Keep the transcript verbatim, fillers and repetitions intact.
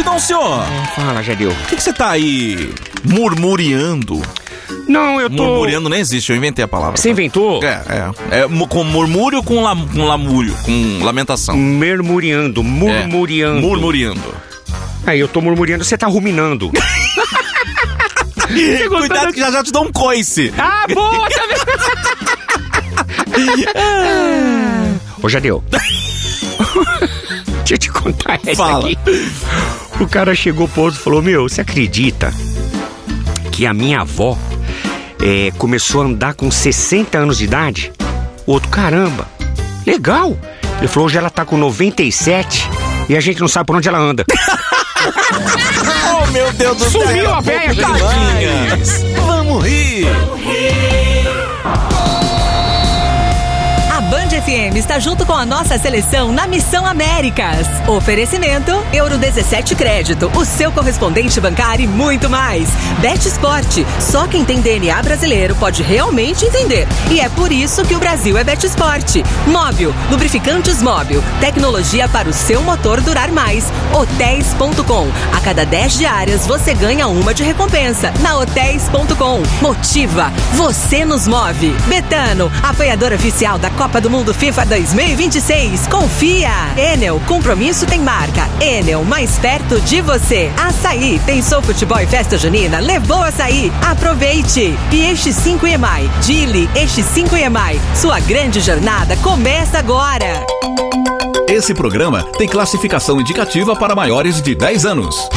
Então, senhor. Fala, Jadeu. Por que, que você tá aí murmuriando? Não, eu tô... Murmuriando nem existe, eu inventei a palavra. Você inventou? É, é. É com murmúrio ou com, lam, com lamúrio? Com lamentação? Murmuriando, murmuriando. É, murmuriando. Aí eu tô murmuriando, você tá ruminando. Cuidado que já já te dou um coice. Ah, boa, tá vendo? Ô, Jadeu. Deixa eu te contar essa Fala. aqui. O cara chegou pro outro e falou: meu, você acredita que a minha avó é, começou a andar com sessenta anos de idade? O outro, caramba, legal. Ele falou: hoje ela tá com noventa e sete e a gente não sabe por onde ela anda. Oh, meu Deus do céu. Sumiu a véia, tadinha. Vamos rir. A Band F M está junto com a nossa seleção na Missão Américas. Oferecimento Euro dezessete Crédito, o seu correspondente bancário e muito mais. Bet Esporte, só quem tem D N A brasileiro pode realmente entender. E é por isso que o Brasil é Bet Esporte. Móbil, lubrificantes Móbil, tecnologia para o seu motor durar mais. Hotéis ponto com, a cada dez diárias você ganha uma de recompensa. Na Hotéis ponto com, motiva, você nos move. Betano, apoiador oficial da Copa do Mundo FIFA dois mil e vinte e seis. Confia! Enel, compromisso tem marca. Enel, mais perto de você. Açaí, pensou futebol e festa junina? Levou açaí. Aproveite! E Eixo cinco E M I. Dili, Eixo cinco E M I. Sua grande jornada começa agora. Esse programa tem classificação indicativa para maiores de dez anos.